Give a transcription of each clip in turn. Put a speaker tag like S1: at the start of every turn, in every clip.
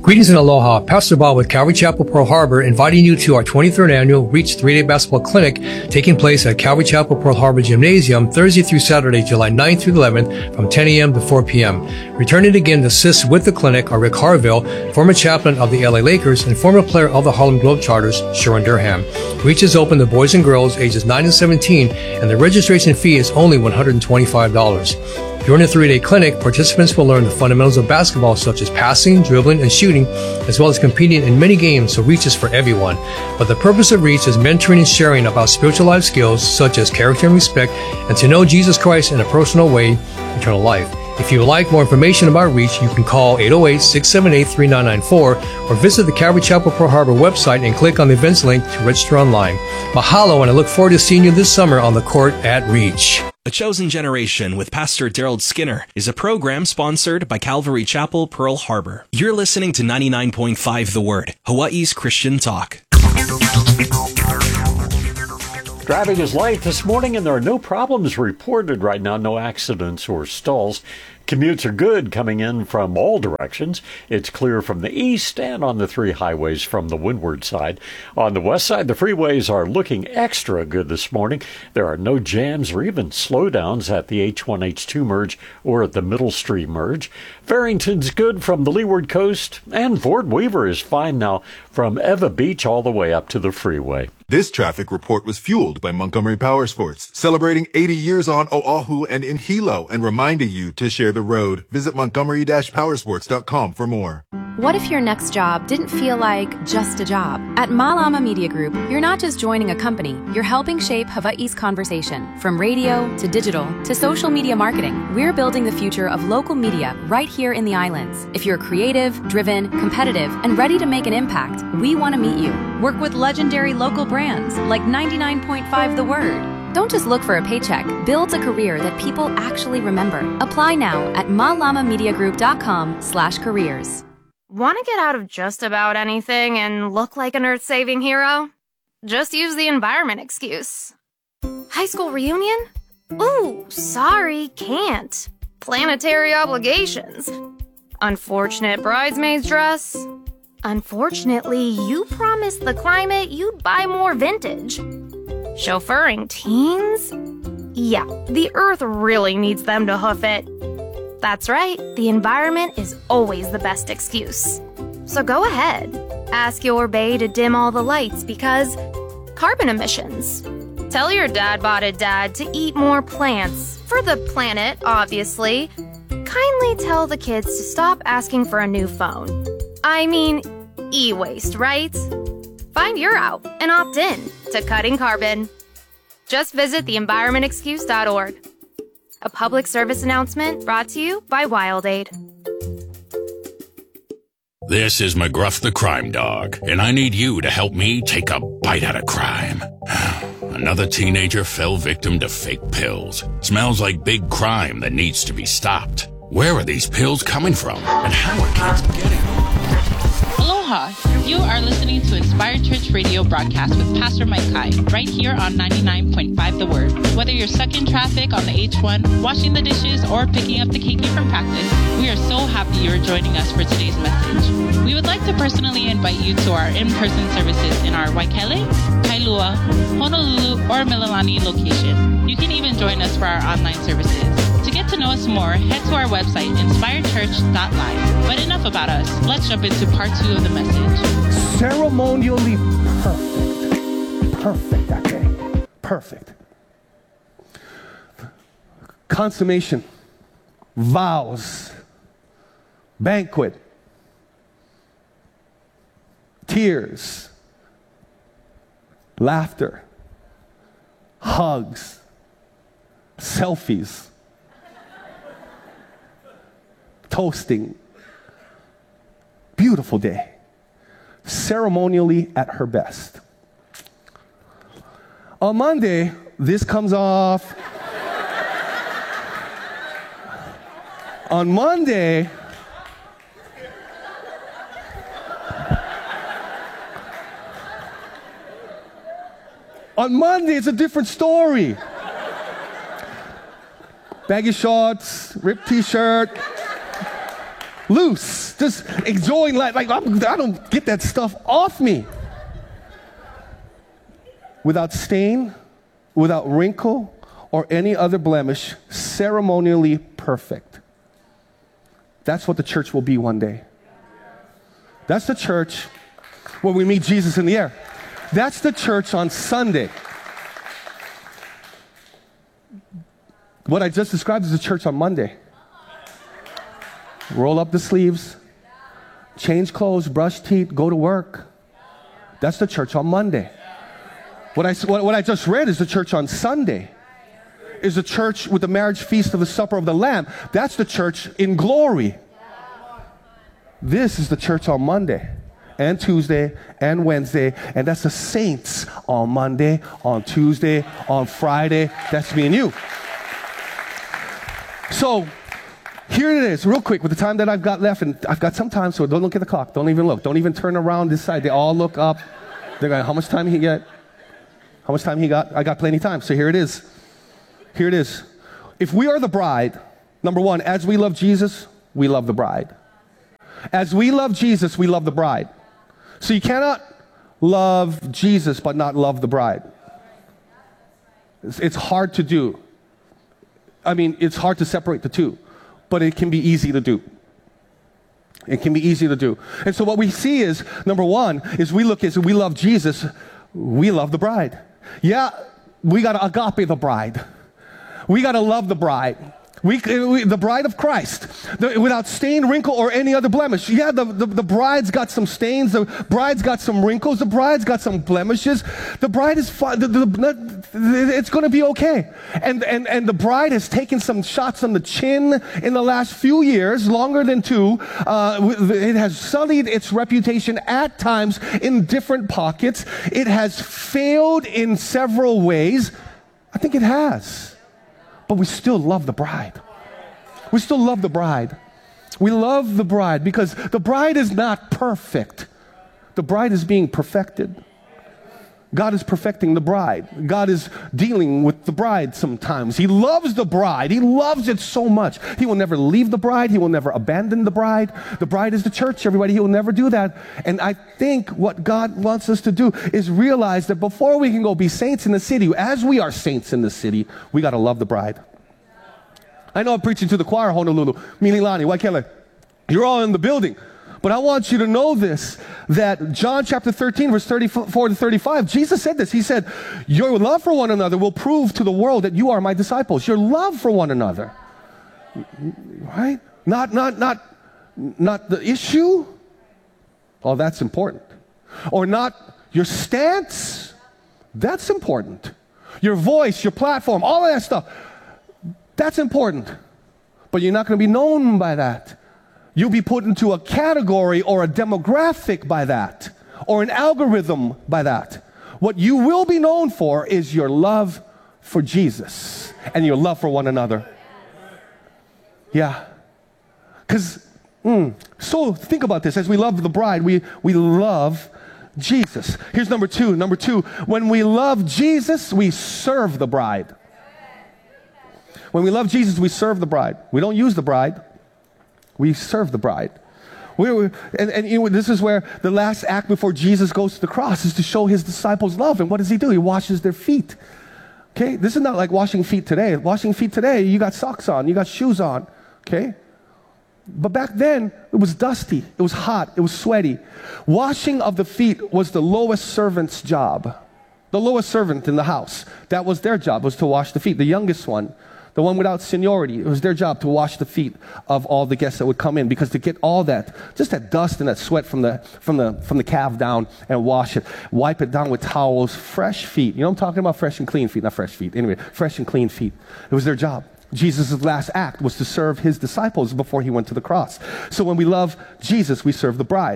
S1: Greetings and aloha. Pastor Bob with Calvary Chapel, Pearl Harbor, inviting you to our 23rd annual Reach 3-Day Basketball Clinic taking place at Calvary Chapel, Pearl Harbor Gymnasium Thursday through Saturday, July 9th through 11th from 10 a.m. to 4 p.m. Returning again to assist with the clinic are Rick Harville, former chaplain of the LA Lakers and former player of the Harlem Globetrotters, Sharon Durham. Reach is open to boys and girls ages 9 and 17, and the registration fee is only $125. During the 3-day clinic, participants will learn the fundamentals of basketball such as passing, dribbling, and shooting, as well as competing in many games, so Reach is for everyone. But the purpose of Reach is mentoring and sharing about spiritual life skills such as character and respect, and to know Jesus Christ in a personal way, eternal life. If you would like more information about Reach, you can call 808-678-3994 or visit the Calvary Chapel Pearl Harbor website and click on the events link to register online. Mahalo, and I look forward to seeing you this summer on the court at Reach.
S2: A Chosen Generation with Pastor Daryl Skinner is a program sponsored by Calvary Chapel, Pearl Harbor. You're listening to 99.5 The Word, Hawaii's Christian Talk.
S3: Driving is light this morning, and there are no problems reported right now, no accidents or stalls. Commutes are good coming in from all directions. It's clear from the east and on the 3 highways from the windward side. On the west side, the freeways are looking extra good this morning. There are no jams or even slowdowns at the H1-H2 merge or at the Middle Street merge. Farrington's good from the leeward coast, and Fort Weaver is fine now from Eva Beach all the way up to the freeway.
S4: This traffic report was fueled by Montgomery Power Sports, celebrating 80 years on Oahu and in Hilo and reminding you to share the road. Visit montgomery-powersports.com for more.
S5: What if your next job didn't feel like just a job? At Malama Media Group, you're not just joining a company, you're helping shape Hawaii's conversation. From radio to digital to social media marketing, we're building the future of local media right here in the islands. If you're creative, driven, competitive, and ready to make an impact, we want to meet you. Work with legendary local brands like 99.5 The Word. Don't just look for a paycheck. Build a career that people actually remember. Apply now at malamamediagroup.com/careers.
S6: Want to get out of just about anything and look like an earth-saving hero? Just use the environment excuse. High school reunion? Ooh, sorry, can't. Planetary obligations. Unfortunate bridesmaid's dress. Unfortunately, you promised the climate you'd buy more vintage. Chauffeuring teens? Yeah, the earth really needs them to hoof it. That's right, the environment is always the best excuse. So go ahead, ask your bae to dim all the lights because carbon emissions. Tell your dad-botted dad to eat more plants, for the planet, obviously. Kindly tell the kids to stop asking for a new phone. I mean, e-waste, right? Find your out and opt in to cutting carbon. Just visit theenvironmentexcuse.org. A public service announcement brought to you by WildAid.
S7: This is McGruff the Crime Dog, and I need you to help me take a bite out of crime. Another teenager fell victim to fake pills. Smells like big crime that needs to be stopped. Where are these pills coming from, and how are kids getting them?
S8: Aloha! You are listening to Inspired Church Radio broadcast with Pastor Mike Kai, right here on 99.5 The Word. Whether you're stuck in traffic on the H1, washing the dishes, or picking up the keiki from practice, we are so happy you're joining us for today's message. We would like to personally invite you to our in-person services in our Waikele, Kailua, Honolulu, or Mililani location. You can even join us for our online services. To get to know us more, head to our website, inspiredchurch.live. But enough about us. Let's jump into part 2 of the message.
S9: Ceremonially perfect that day. Perfect. Consummation, vows, banquet, tears, laughter, hugs, selfies, toasting. Beautiful day. Ceremonially at her best. On Monday, this comes off. On Monday, it's a different story. Baggy shorts, ripped t-shirt, loose, just enjoying life. Like, I don't get that stuff off me. Without stain, without wrinkle, or any other blemish, ceremonially perfect. That's what the church will be one day. That's the church when we meet Jesus in the air. That's the church on Sunday. What I just described is the church on Monday. Roll up the sleeves, change clothes, brush teeth, go to work. That's the church on Monday. What I just read is the church on Sunday. Is the church with the marriage feast of the supper of the Lamb. That's the church in glory. This is the church on Monday and Tuesday and Wednesday, and that's the saints on Monday, on Tuesday, on Friday. That's me and you. So here it is, real quick, with the time that I've got left, and I've got some time, so don't look at the clock. Don't even look. Don't even turn around this side. They all look up. They're going, how much time he get? How much time he got? I got plenty of time. So here it is. Here it is. If we are the bride, number one, as we love Jesus, we love the bride. As we love Jesus, we love the bride. So you cannot love Jesus but not love the bride. It's hard to do. I mean, it's hard to separate the two, but it can be easy to do. It can be easy to do. And so what we see is, number one, is we love Jesus, we love the bride. Yeah, we got to agape the bride. We got to love the bride. The bride of Christ, without stain, wrinkle, or any other blemish. Yeah, the bride's got some stains. The bride's got some wrinkles. The bride's got some blemishes. The bride is fine. It's going to be okay. And the bride has taken some shots on the chin in the last few years, longer than 2. It has sullied its reputation at times in different pockets. It has failed in several ways. I think it has. But we still love the bride. We still love the bride. We love the bride because the bride is not perfect. The bride is being perfected. God is perfecting the bride. God is dealing with the bride sometimes. He loves the bride. He loves it so much. He will never leave the bride. He will never abandon the bride. The bride is the church, everybody. He will never do that. And I think what God wants us to do is realize that before we can go be saints in the city, as we are saints in the city, we got to love the bride. I know I'm preaching to the choir, Honolulu, Mililani, Waikele. You're all in the building. But I want you to know this, that John chapter 13, verse 34 to 35, Jesus said this. He said, your love for one another will prove to the world that you are my disciples. Your love for one another. Right? Not the issue. Oh, that's important. Or not your stance. That's important. Your voice, your platform, all of that stuff. That's important. But you're not going to be known by that. You'll be put into a category or a demographic by that, or an algorithm by that. What you will be known for is your love for Jesus and your love for one another. Yeah. Because, so think about this. As we love the bride, we love Jesus. Here's number two. Number two, when we love Jesus, we serve the bride. When we love Jesus, we serve the bride. We don't use the bride. We serve the bride. And you know, this is where the last act before Jesus goes to the cross is to show his disciples love. And what does he do? He washes their feet. Okay? This is not like washing feet today. Washing feet today, you got socks on, you got shoes on. Okay? But back then, it was dusty, it was hot, it was sweaty. Washing of the feet was the lowest servant's job. The lowest servant in the house. That was their job, was to wash the feet. The youngest one. The one without seniority, it was their job to wash the feet of all the guests that would come in, because to get all that, just that dust and that sweat from the calf down and wash it, wipe it down with towels, fresh feet. You know what I'm talking about? Fresh and clean feet, not fresh feet. Anyway, fresh and clean feet. It was their job. Jesus' last act was to serve his disciples before he went to the cross. So when we love Jesus, we serve the bride.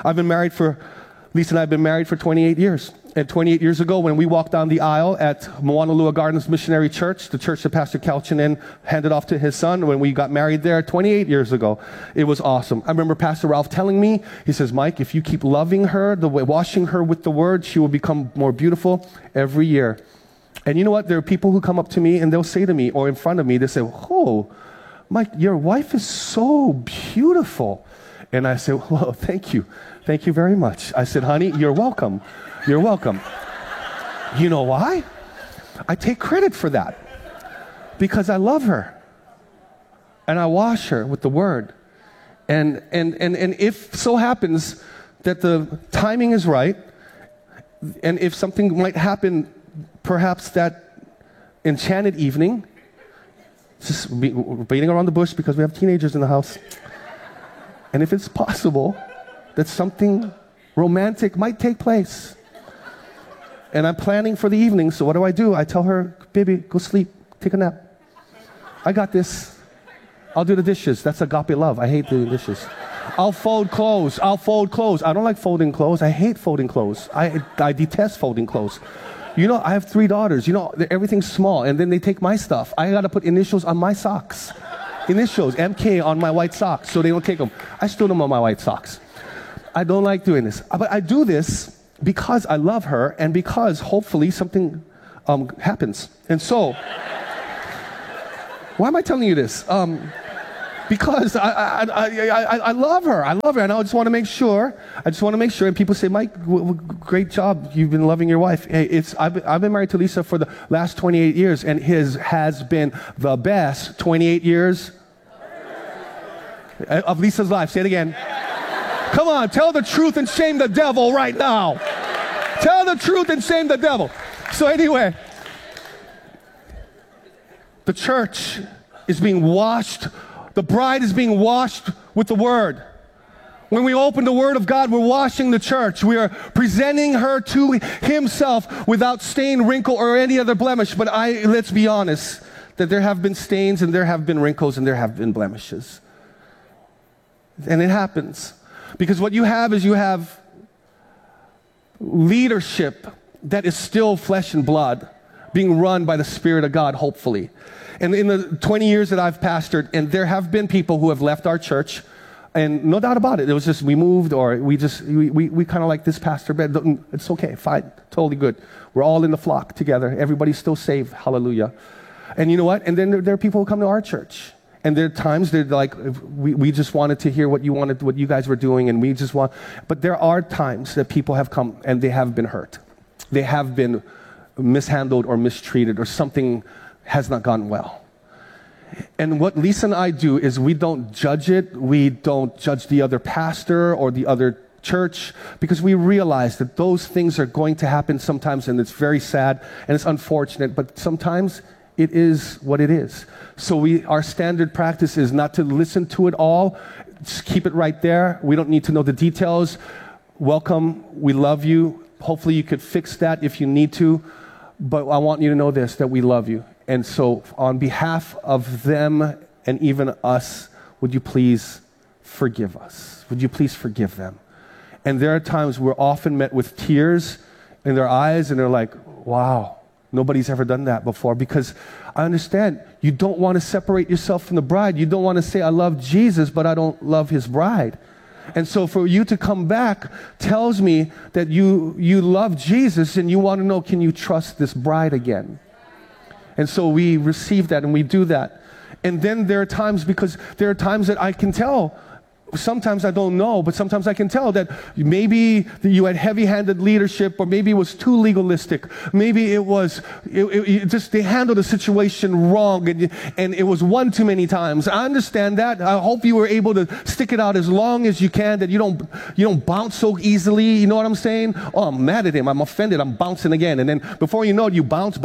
S9: Lisa and I have been married for 28 years. And 28 years ago, when we walked down the aisle at Moanalua Gardens Missionary Church, the church that Pastor Kalchinen handed off to his son, when we got married there 28 years ago, it was awesome. I remember Pastor Ralph telling me, he says, Mike, if you keep loving her, washing her with the word, she will become more beautiful every year. And you know what? There are people who come up to me and they'll say to me, or in front of me, they say, oh, Mike, your wife is so beautiful. And I said, well, thank you. Thank you very much. I said, honey, you're welcome. You're welcome. You know why? I take credit for that. Because I love her. And I wash her with the word. And if so happens that the timing is right, and if something might happen, perhaps that enchanted evening, just beating around the bush because we have teenagers in the house. And if it's possible that something romantic might take place, and I'm planning for the evening, so what do? I tell her, baby, go sleep, take a nap. I got this. I'll do the dishes. That's agape love. I hate doing dishes. I'll fold clothes. I don't like folding clothes. I hate folding clothes. I detest folding clothes. You know, I have 3 daughters. You know, everything's small, and then they take my stuff. I got to put initials on my socks. Initials, MK on my white socks, so they don't take them. I still them on my white socks. I don't like doing this. But I do this because I love her, and because hopefully something happens. And so, why am I telling you this? Because I love her. I love her, and I just want to make sure. And people say, Mike, great job. You've been loving your wife. Hey, I've been married to Lisa for the last 28 years, and his has been the best 28 years of Lisa's life. Say it again. Come on, tell the truth and shame the devil right now. Tell the truth and shame the devil. So anyway, the church is being washed. The bride is being washed with the word. When we open the word of God, we're washing the church. We are presenting her to himself without stain, wrinkle, or any other blemish. But let's be honest, that there have been stains and there have been wrinkles and there have been blemishes. And it happens. Because what you have is you have leadership that is still flesh and blood, being run by the Spirit of God, hopefully. And in the 20 years that I've pastored, and there have been people who have left our church, and no doubt about it, it was just we moved, or we kind of like this pastor, but it's okay, fine, totally good. We're all in the flock together. Everybody's still saved, hallelujah. And you know what? And then there are people who come to our church, and there are times they're like, we just wanted to hear what you guys were doing, and but there are times that people have come and they have been hurt. They have been mishandled or mistreated, or something has not gone well. And what Lisa and I do is we don't judge it. We don't judge the other pastor or the other church, because we realize that those things are going to happen sometimes, and it's very sad and it's unfortunate, but sometimes it is what it is. So our standard practice is not to listen to it all. Just keep it right there. We don't need to know the details. Welcome. We love you. Hopefully you could fix that if you need to. But I want you to know this, that we love you. And so on behalf of them and even us, would you please forgive us? Would you please forgive them? And there are times we're often met with tears in their eyes, and they're like, wow, nobody's ever done that before. Because I understand, you don't want to separate yourself from the bride. You don't want to say, I love Jesus, but I don't love his bride. And so for you to come back tells me that you love Jesus, and you want to know, can you trust this bride again? And so we receive that and we do that. And then there are times that I can tell, sometimes I don't know, but sometimes I can tell that maybe you had heavy-handed leadership, or maybe it was too legalistic. Maybe it was just they handled the situation wrong, and it was one too many times. I understand that. I hope you were able to stick it out as long as you can, that you don't bounce so easily. You know what I'm saying? Oh, I'm mad at him. I'm offended. I'm bouncing again. And then before you know it, you bounce.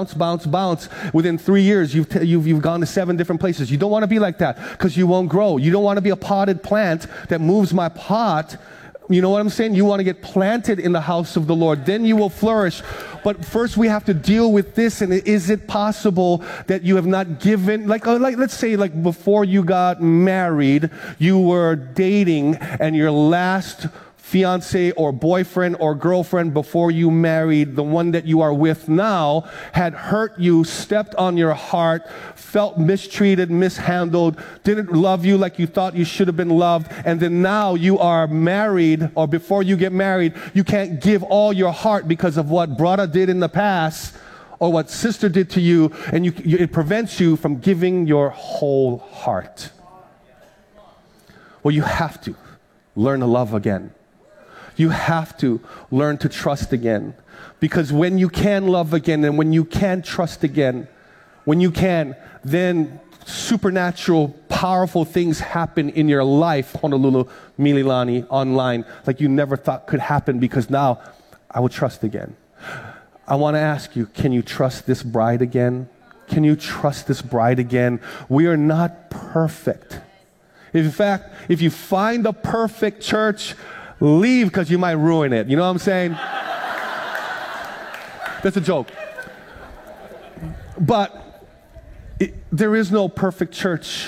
S9: Within 3 years, you've gone to 7 different places. You don't want to be like that, because you won't grow. You don't want to be a potted plant that moves my pot. You know what I'm saying? You want to get planted in the house of the Lord. Then you will flourish. But first we have to deal with this. And is it possible that you have not given, like let's say, like before you got married, you were dating, and your last fiance or boyfriend or girlfriend before you married, the one that you are with now, had hurt you, stepped on your heart, felt mistreated, mishandled, didn't love you like you thought you should have been loved, and then now you are married, or before you get married, you can't give all your heart because of what brother did in the past. or what sister did to you, and it prevents you from giving your whole heart. Well, you have to learn to love again. You have to learn to trust again. Because when you can love again and when you can trust again, when you can, then supernatural, powerful things happen in your life, Honolulu, Mililani, online, like you never thought could happen, because now I will trust again. I want to ask you, can you trust this bride again? Can you trust this bride again? We are not perfect. In fact, if you find a perfect church, leave, because you might ruin it. You know what I'm saying? That's a joke. But there is no perfect church.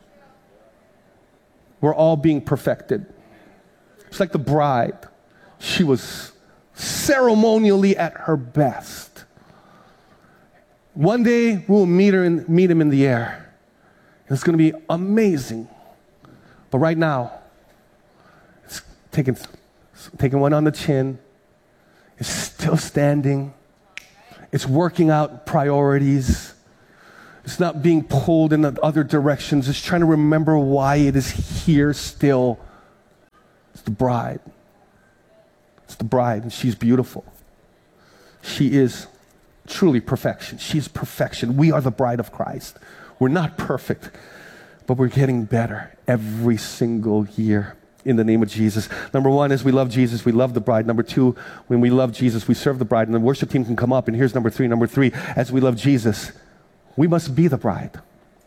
S9: We're all being perfected. It's like the bride. She was ceremonially at her best. One day we'll meet him in the air. It's going to be amazing. But right now, it's taking one on the chin. It's still standing. It's working out priorities. It's not being pulled in the other directions. It's trying to remember why it is here still. It's the bride. It's the bride, and she's beautiful. She is truly perfection. She's perfection. We are the bride of Christ. We're not perfect, but we're getting better every single year in the name of Jesus. Number one is we love Jesus, we love the bride. Number two, when we love Jesus, we serve the bride. And the worship team can come up, and here's number three. Number three, as we love Jesus, we must be the bride.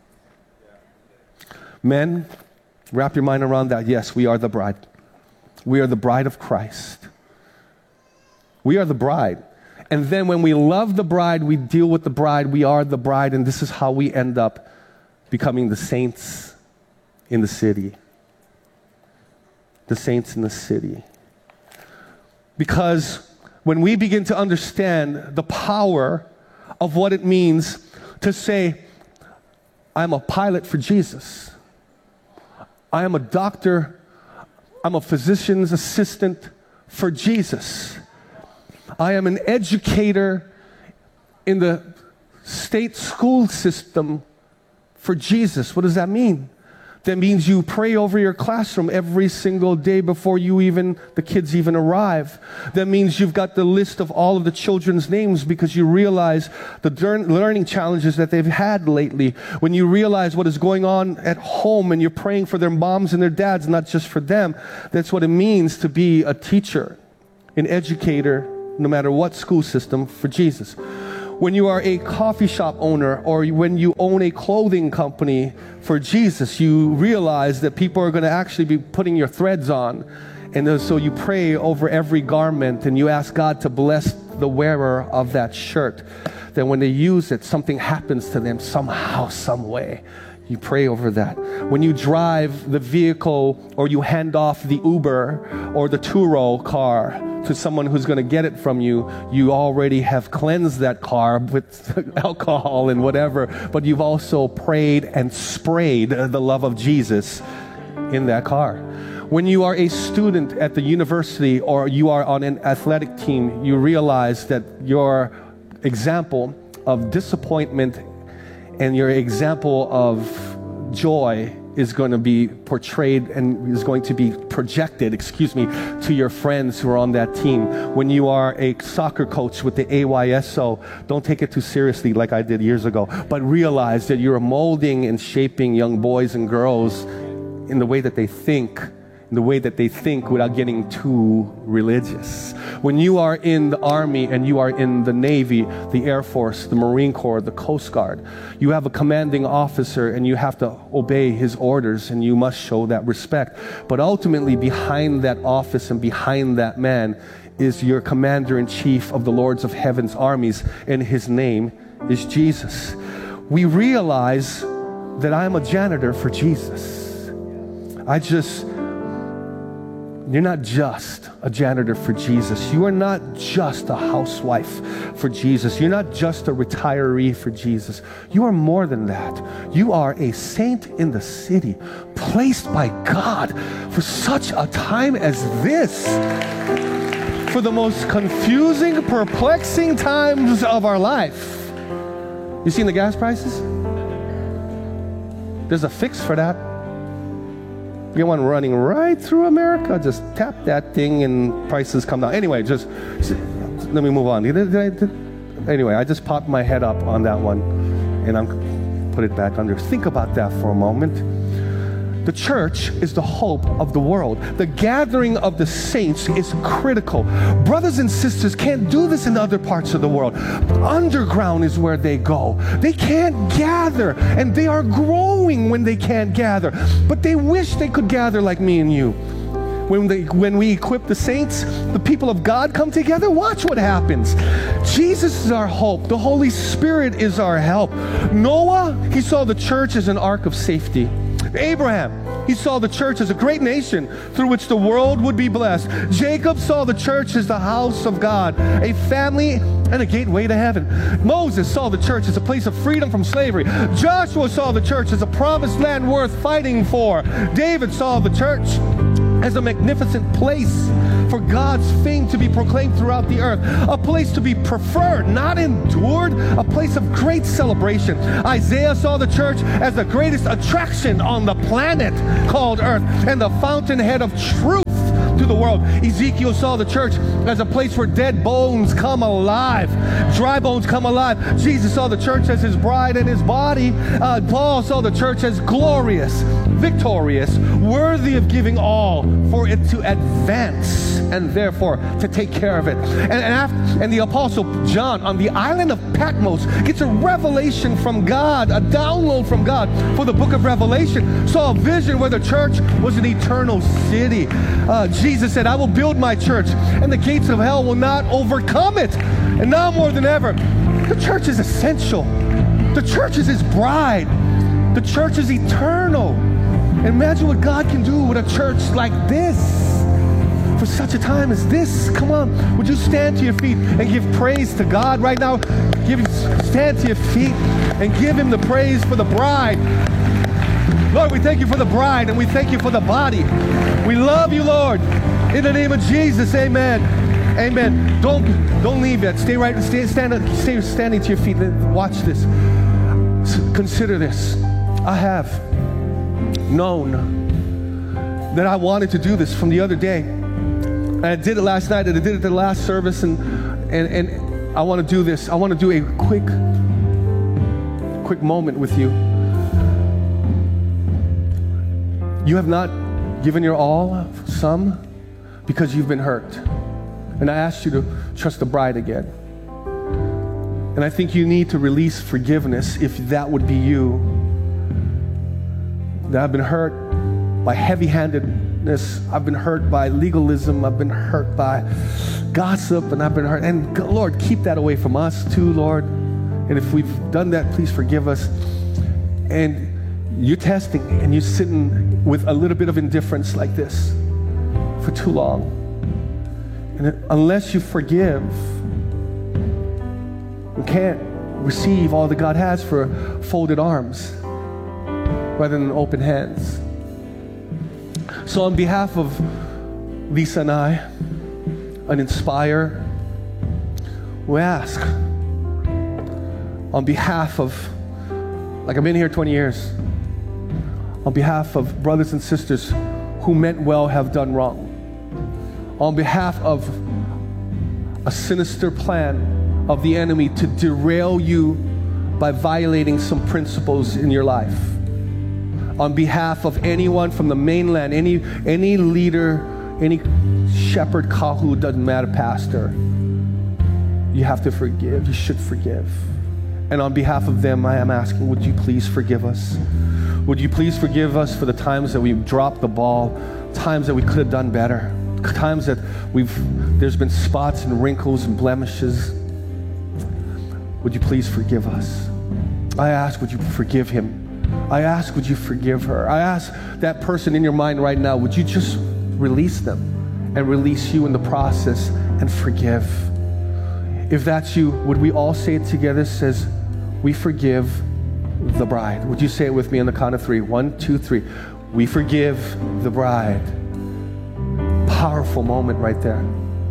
S9: Men, wrap your mind around that. Yes, we are the bride. We are the bride of Christ. We are the bride. And then when we love the bride, we deal with the bride, we are the bride, and this is how we end up becoming the saints in the city. The saints in the city. Because when we begin to understand the power of what it means to say, I'm a pilot for Jesus. I am a doctor. I'm a physician's assistant for Jesus. I am an educator in the state school system for Jesus. What does that mean? That means you pray over your classroom every single day before the kids even arrive. That means you've got the list of all of the children's names because you realize the learning challenges that they've had lately. When you realize what is going on at home and you're praying for their moms and their dads, not just for them. That's what it means to be a teacher, an educator, no matter what school system, for Jesus. When you are a coffee shop owner or when you own a clothing company for Jesus, you realize that people are going to actually be putting your threads on. And so you pray over every garment and you ask God to bless the wearer of that shirt. That when they use it, something happens to them somehow, some way. You pray over that. When you drive the vehicle or you hand off the Uber or the Turo car to someone who's going to get it from you, you already have cleansed that car with alcohol and whatever, but you've also prayed and sprayed the love of Jesus in that car. When you are a student at the university or you are on an athletic team, you realize that your example of disappointment and your example of joy is going to be portrayed and is going to be projected, to your friends who are on that team. When you are a soccer coach with the AYSO, don't take it too seriously like I did years ago, but realize that you're molding and shaping young boys and girls in the way that they think, without getting too religious. When you are in the Army and you are in the Navy, the Air Force, the Marine Corps, the Coast Guard, you have a commanding officer and you have to obey his orders and you must show that respect. But ultimately behind that office and behind that man is your commander-in-chief of the Lords of Heaven's armies, and his name is Jesus. We realize that I'm a janitor for Jesus. You're not just a janitor for Jesus. You are not just a housewife for Jesus. You're not just a retiree for Jesus. You are more than that. You are a saint in the city, placed by God for such a time as this. For the most confusing, perplexing times of our life. You seen the gas prices? There's a fix for that. You get one running right through America. Just tap that thing and prices come down. Anyway, just let me move on. Anyway, I just popped my head up on that one, and I'm put it back under. Think about that for a moment. The church is the hope of the world. The gathering of the saints is critical. Brothers and sisters can't do this in other parts of the world. Underground is where they go. They can't gather, and they are growing when they can't gather. But they wish they could gather like me and you. When we equip the saints, the people of God come together, watch what happens. Jesus is our hope. The Holy Spirit is our help. Noah, he saw the church as an ark of safety. Abraham, he saw the church as a great nation through which the world would be blessed. Jacob saw the church as the house of God, a family and a gateway to heaven. Moses saw the church as a place of freedom from slavery. Joshua saw the church as a promised land worth fighting for. David saw the church as a magnificent place for God's fame to be proclaimed throughout the earth, a place to be preferred, not endured, a place of great celebration. Isaiah saw the church as the greatest attraction on the planet called earth and the fountainhead of truth to the world. Ezekiel saw the church as a place where dead bones come alive, dry bones come alive. Jesus saw the church as his bride and his body. Paul saw the church as glorious, victorious, worthy of giving all for it to advance and therefore to take care of it. And the apostle John on the island of Patmos gets a revelation from God, a download from God for the book of Revelation. Saw a vision where the church was an eternal city. Jesus said, I will build my church and the gates of hell will not overcome it. And now more than ever, the church is essential. The church is his bride. The church is eternal. Imagine what God can do with a church like this. For such a time as this, come on, would you stand to your feet and give praise to God right now? Stand to your feet and give him the praise for the bride. Lord, we thank you for the bride and we thank you for the body. We love you, Lord. In the name of Jesus, amen. Amen. Don't leave yet. Stay standing to your feet. Watch this. Consider this. I have known that I wanted to do this from the other day. And I did it last night, and I did it at the last service, and I want to do this. I want to do a quick moment with you. You have not given your all, some, because you've been hurt. And I asked you to trust the bride again. And I think you need to release forgiveness if that would be you. That I've been hurt by heavy-handedness. I've been hurt by legalism. I've been hurt by gossip, and I've been hurt. And Lord, keep that away from us too, Lord. And if we've done that, please forgive us. And you're testing, and you're sitting with a little bit of indifference like this for too long. And unless you forgive, we can't receive all that God has for folded arms rather than open hands. So on behalf of Lisa and I, and Inspire, we ask, on behalf of, like I've been here 20 years, on behalf of brothers and sisters who meant well have done wrong, on behalf of a sinister plan of the enemy to derail you by violating some principles in your life, on behalf of anyone from the mainland, any leader, any shepherd, kahu, doesn't matter, pastor, you have to forgive. You should forgive. And on behalf of them, I am asking, would you please forgive us? Would you please forgive us for the times that we've dropped the ball, times that we could have done better, times that there's been spots and wrinkles and blemishes. Would you please forgive us? I ask, would you forgive him? I ask, would you forgive her? I ask that person in your mind right now, would you just release them and release you in the process and forgive? If that's you, would we all say it together? It says, we forgive the bride. Would you say it with me on the count of 3? 1, 2, 3. We forgive the bride. Powerful moment right there.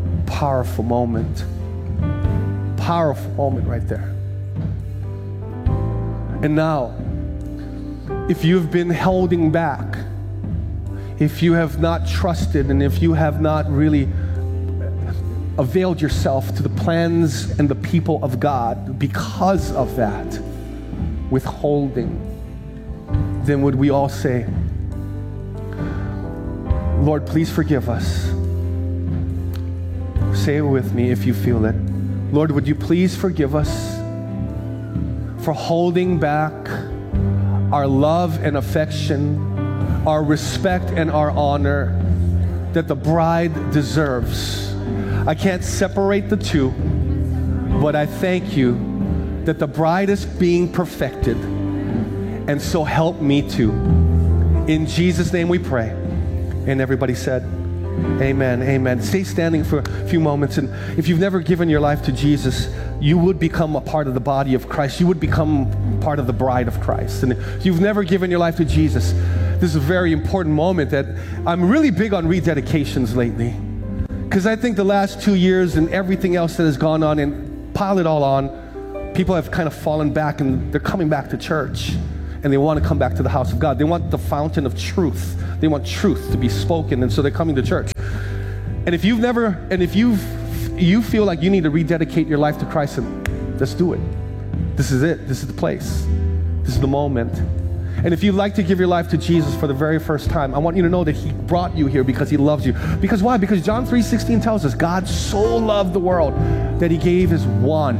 S9: Powerful moment. Powerful moment right there. And now, if you've been holding back, if you have not trusted, and if you have not really availed yourself to the plans and the people of God because of that withholding, then would we all say, Lord, please forgive us. Say it with me if you feel it. Lord, would you please forgive us for holding back our love and affection, our respect and our honor that the bride deserves. I can't separate the two, but I thank you that the bride is being perfected, and so help me too. In Jesus' name we pray. And everybody said, amen, amen. Stay standing for a few moments, and if you've never given your life to Jesus, you would become a part of the body of Christ. You would become part of the bride of Christ. And if you've never given your life to Jesus, this is a very important moment that I'm really big on rededications lately. Because I think the last 2 years and everything else that has gone on, and pile it all on, people have kind of fallen back, and they're coming back to church. And they want to come back to the house of God. They want the fountain of truth. They want truth to be spoken, and so they're coming to church. And if you've never, and if you feel like you need to rededicate your life to Christ, then let's do it. This is it. This is the place. This is the moment. And if you'd like to give your life to Jesus for the very first time, I want you to know that He brought you here because He loves you. Because why? Because John 3:16 tells us God so loved the world that He gave His one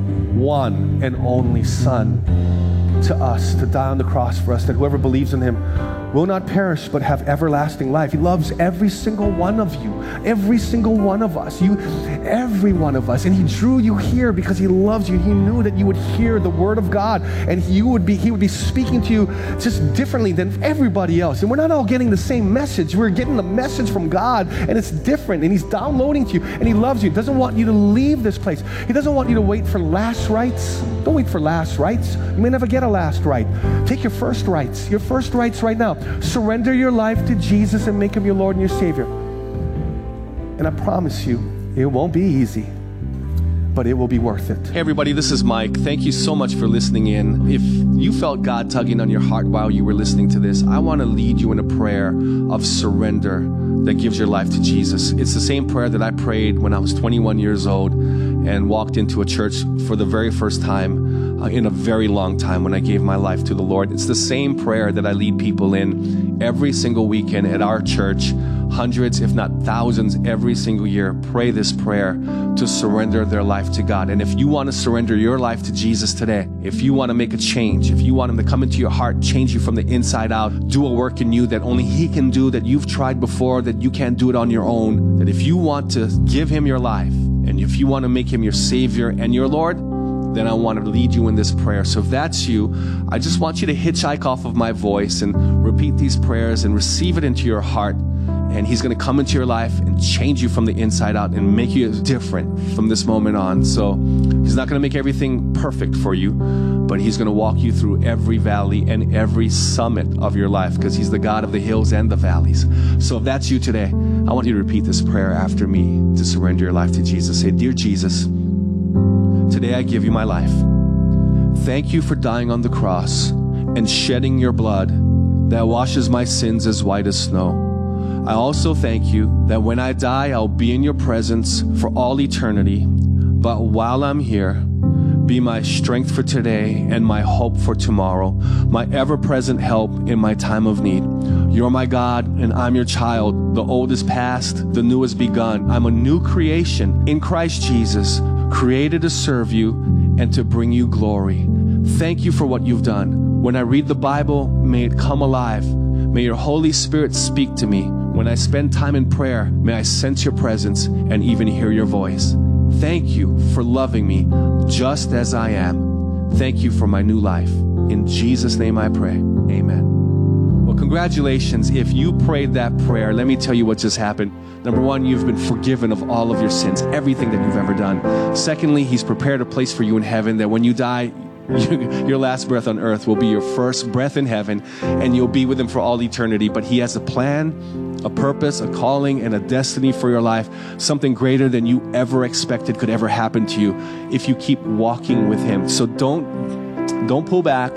S9: and only Son to us, to die on the cross for us, that whoever believes in Him will not perish but have everlasting life. He loves every single one of you, every single one of us, every one of us. And He drew you here because He loves you. He knew that you would hear the Word of God, and He would be speaking to you just differently than everybody else. And we're not all getting the same message. We're getting the message from God, and it's different, and He's downloading to you, and He loves you. He doesn't want you to leave this place. He doesn't want you to wait for last rites. Don't wait for last rites. You may never get a last rite. Take your first rites right now. Surrender your life to Jesus and make Him your Lord and your Savior. And I promise you, it won't be easy, but it will be worth it.
S10: Hey everybody, this is Mike. Thank you so much for listening in. If you felt God tugging on your heart while you were listening to this, I want to lead you in a prayer of surrender that gives your life to Jesus. It's the same prayer that I prayed when I was 21 years old and walked into a church for the very first time in a very long time when I gave my life to the Lord. It's the same prayer that I lead people in every single weekend at our church. Hundreds, if not thousands, every single year pray this prayer to surrender their life to God. And if you want to surrender your life to Jesus today, if you want to make a change, if you want Him to come into your heart, change you from the inside out, do a work in you that only He can do, that you've tried before, that you can't do it on your own, that if you want to give Him your life, and if you want to make Him your Savior and your Lord, then I want to lead you in this prayer. So if that's you, I just want you to hitchhike off of my voice and repeat these prayers and receive it into your heart. And He's going to come into your life and change you from the inside out and make you different from this moment on. So He's not going to make everything perfect for you, but He's going to walk you through every valley and every summit of your life, because He's the God of the hills and the valleys. So if that's you today, I want you to repeat this prayer after me to surrender your life to Jesus. Say, Dear Jesus, today I give you my life. Thank you for dying on the cross and shedding your blood that washes my sins as white as snow. I also thank you that when I die, I'll be in your presence for all eternity. But while I'm here, be my strength for today and my hope for tomorrow, my ever-present help in my time of need. You're my God, and I'm your child. The old is past, the new has begun. I'm a new creation in Christ Jesus, created to serve you and to bring you glory. Thank you for what you've done. When I read the Bible, may it come alive. May your Holy Spirit speak to me. When I spend time in prayer, may I sense your presence and even hear your voice. Thank you for loving me just as I am. Thank you for my new life. In Jesus' name I pray. Amen. Well, congratulations. If you prayed that prayer, let me tell you what just happened. Number one, you've been forgiven of all of your sins, everything that you've ever done. Secondly, He's prepared a place for you in heaven that when you die, your last breath on earth will be your first breath in heaven, and you'll be with Him for all eternity. But He has a plan, a purpose, a calling, and a destiny for your life, something greater than you ever expected could ever happen to you if you keep walking with Him. So don't pull back.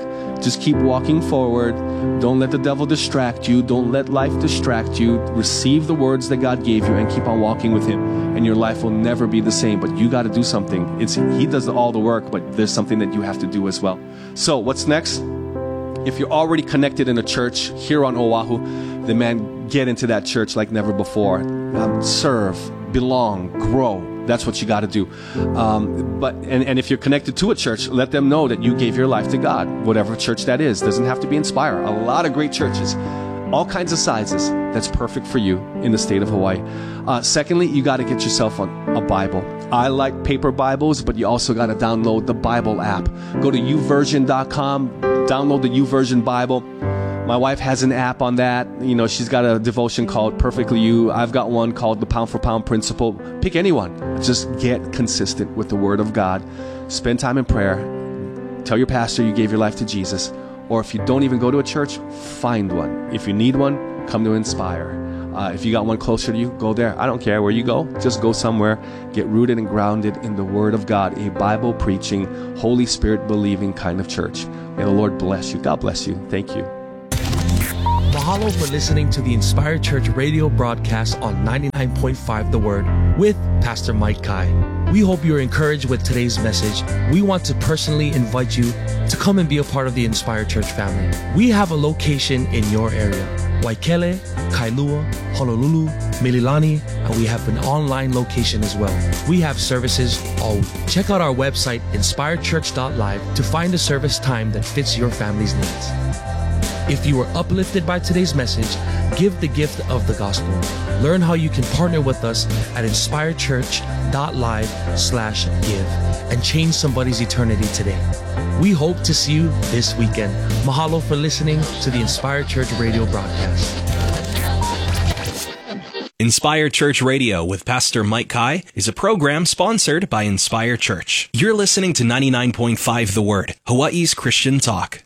S10: Just keep walking forward. Don't let the devil distract you. Don't let life distract you. Receive the words that God gave you and keep on walking with Him. And your life will never be the same. But you got to do something. He does all the work, but there's something that you have to do as well. So what's next? If you're already connected in a church here on Oahu, then man, get into that church like never before. Serve, belong, grow. That's what you got to do. And if you're connected to a church, let them know that you gave your life to God, whatever church that is. Doesn't have to be Inspire. A lot of great churches, all kinds of sizes. That's perfect for you in the state of Hawaii. Secondly, you got to get yourself a Bible. I like paper Bibles, but you also got to download the Bible app. Go to YouVersion.com, download the YouVersion Bible. My wife has an app on that. You know, she's got a devotion called Perfectly You. I've got one called the Pound for Pound Principle. Pick anyone. Just get consistent with the Word of God. Spend time in prayer. Tell your pastor you gave your life to Jesus. Or if you don't even go to a church, find one. If you need one, come to Inspire. If you got one closer to you, go there. I don't care where you go. Just go somewhere. Get rooted and grounded in the Word of God. A Bible-preaching, Holy Spirit-believing kind of church. May the Lord bless you. God bless you. Thank you.
S11: Mahalo for listening to the Inspired Church radio broadcast on 99.5 The Word with Pastor Mike Kai. We hope you're encouraged with today's message. We want to personally invite you to come and be a part of the Inspired Church family. We have a location in your area: Waikele, Kailua, Honolulu, Mililani, and we have an online location as well. We have services all week. Check out our website, inspiredchurch.live, to find a service time that fits your family's needs. If you were uplifted by today's message, give the gift of the gospel. Learn how you can partner with us at inspiredchurch.live/give and change somebody's eternity today. We hope to see you this weekend. Mahalo for listening to the Inspired Church radio broadcast.
S2: Inspire Church Radio with Pastor Mike Kai is a program sponsored by Inspire Church. You're listening to 99.5 The Word, Hawaii's Christian talk.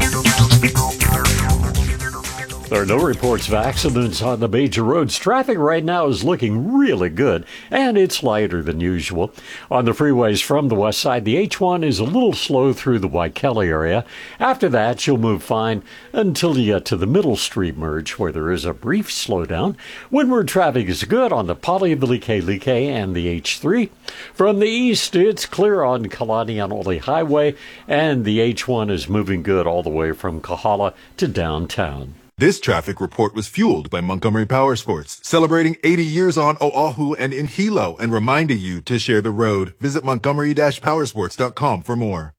S3: There are no reports of accidents on the major roads. Traffic right now is looking really good, and it's lighter than usual. On the freeways from the west side, the H1 is a little slow through the Waikele area. After that, you'll move fine until you get to the Middle Street merge, where there is a brief slowdown. Windward traffic is good on the Pali'Like and the H3. From the east, it's clear on Kalanianole Highway, and the H1 is moving good all the way from Kahala to downtown.
S4: This traffic report was fueled by Montgomery Power Sports, celebrating 80 years on Oahu and in Hilo and reminding you to share the road. Visit Montgomery-Powersports.com for more.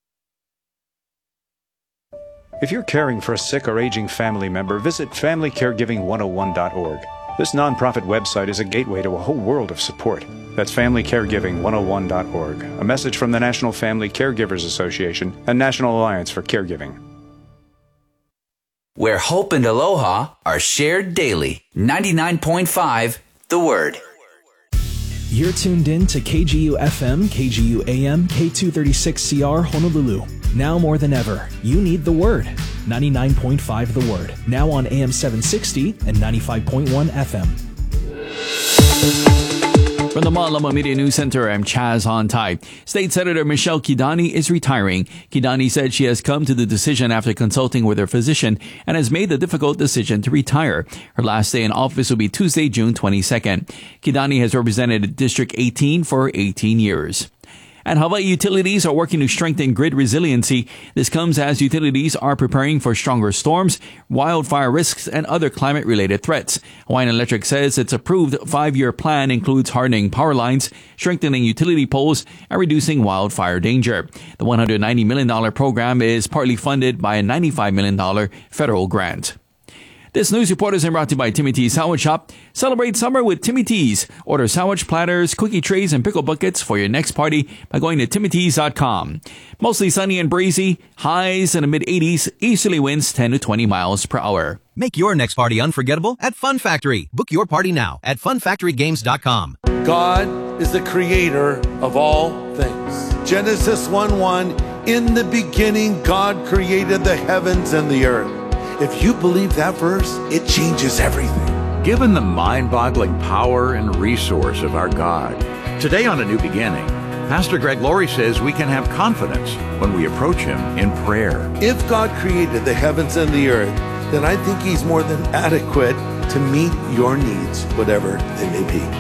S12: If you're caring for a sick or aging family member, visit FamilyCaregiving101.org. This nonprofit website is a gateway to a whole world of support. That's FamilyCaregiving101.org, a message from the National Family Caregivers Association and National Alliance for Caregiving.
S13: Where hope and aloha are shared daily. 99.5 The Word.
S14: You're tuned in to KGU FM, KGU AM, K236CR Honolulu. Now more than ever, you need the Word. 99.5 The Word. Now on AM 760 and 95.1 FM.
S15: From the Malama Media News Center, I'm Chaz Hontai. State Senator Michelle Kidani is retiring. Kidani said she has come to the decision after consulting with her physician and has made the difficult decision to retire. Her last day in office will be Tuesday, June 22nd. Kidani has represented District 18 for 18 years. And Hawaii utilities are working to strengthen grid resiliency. This comes as utilities are preparing for stronger storms, wildfire risks, and other climate-related threats. Hawaiian Electric says its approved 5-year plan includes hardening power lines, strengthening utility poles, and reducing wildfire danger. The $190 million program is partly funded by a $95 million federal grant. This news report is brought to you by Timmy T's Sandwich Shop. Celebrate summer with Timmy T's. Order sandwich platters, cookie trays, and pickle buckets for your next party by going to TimmyT's.com. Mostly sunny and breezy. Highs in the mid-80s. Easterly winds 10 to 20 miles per hour.
S16: Make your next party unforgettable at Fun Factory. Book your party now at funfactorygames.com.
S17: God is the creator of all things. Genesis 1:1, in the beginning God created the heavens and the earth. If you believe that verse, it changes everything.
S18: Given the mind-boggling power and resource of our God, today on A New Beginning, Pastor Greg Laurie says we can have confidence when we approach Him in prayer.
S17: If God created the heavens and the earth, then I think He's more than adequate to meet your needs, whatever they may be.